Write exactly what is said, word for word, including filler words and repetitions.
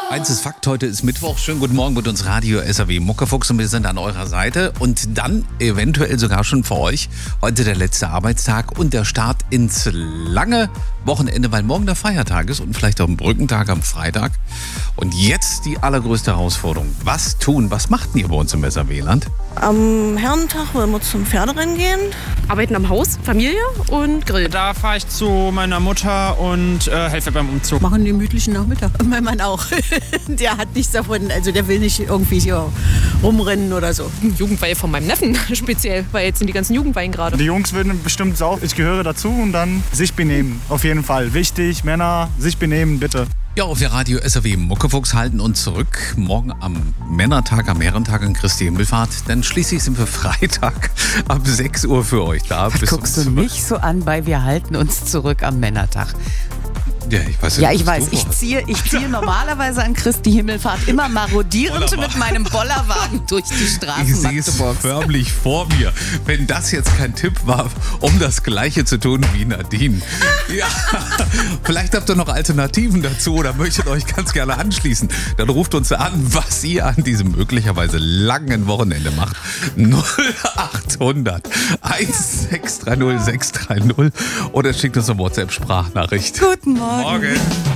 Eins ist Fakt, heute ist Mittwoch. Schönen guten Morgen mit uns Radio S R W Muckefuchs und wir sind an eurer Seite. Und dann eventuell sogar schon für euch heute der letzte Arbeitstag und der Start ins lange Wochenende, weil morgen der Feiertag ist und vielleicht auch ein Brückentag am Freitag. Und jetzt die allergrößte Herausforderung. Was tun, was macht ihr bei uns im S R W-Land? Am Herrentag wollen wir zum Pferderennen gehen. Arbeiten am Haus, Familie und Grill. Da fahre ich zu meiner Mutter und äh, helfe beim Umzug. Machen einen gemütlichen Nachmittag. Mein Mann auch. Der hat nichts davon, also der will nicht irgendwie hier rumrennen oder so. Jugendweihe von meinem Neffen speziell, weil jetzt sind die ganzen Jugendweihen gerade. Die Jungs würden bestimmt saufen. Ich gehöre dazu und dann sich benehmen. Auf jeden Fall. Wichtig, Männer, sich benehmen, bitte. Ja, auf der Radio S R W Muckefuchs halten uns zurück. Morgen am Männertag, am Herrentag in Christi Himmelfahrt. Dann schließlich sind wir Freitag ab sechs Uhr für euch da. Was guckst du mich so an, bei wir halten uns zurück am Männertag? Ja, ich weiß, ja, ich, weiß. Ich, ziehe, ich ziehe normalerweise an Christi Himmelfahrt immer marodierend mit meinem Bollerwagen durch die Straßen Ich sehe es förmlich vor mir. Wenn das jetzt kein Tipp war, um das Gleiche zu tun wie Nadine. Ja, vielleicht habt ihr noch Alternativen dazu oder möchtet euch ganz gerne anschließen. Dann ruft uns an, was ihr an diesem möglicherweise langen Wochenende macht. null achthundert sechshundertsechzig sechshundertdreißig oder schickt uns eine WhatsApp-Sprachnachricht. Guten Morgen. Morgen.